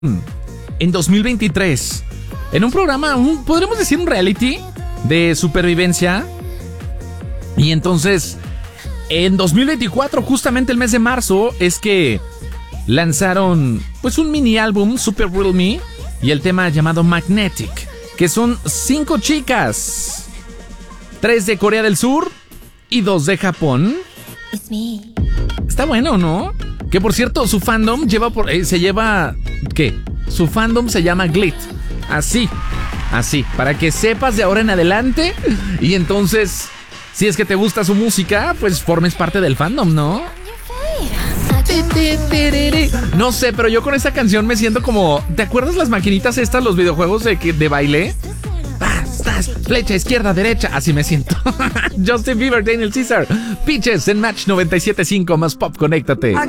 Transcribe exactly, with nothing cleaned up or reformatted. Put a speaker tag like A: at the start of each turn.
A: en dos mil veintitrés en un programa, un, podríamos decir un reality de supervivencia. Y entonces, en dos mil veinticuatro, justamente el mes de marzo, es que lanzaron pues un mini álbum, Super Real Me, y el tema llamado Magnetic, que son cinco chicas, tres de Corea del Sur y dos de Japón. Está bueno, ¿no? Que por cierto, su fandom lleva por, eh, se lleva, ¿qué? Su fandom se llama Glit. Así, así, para que sepas de ahora en adelante. Y entonces, si es que te gusta su música, pues formes parte del fandom, ¿no? No sé, pero yo con esta canción me siento como... ¿Te acuerdas las maquinitas estas, los videojuegos de, de baile? Flecha, izquierda, derecha. Así me siento. Justin Bieber, Daniel Caesar, Peaches en Match noventa y siete punto cinco más Pop, conéctate.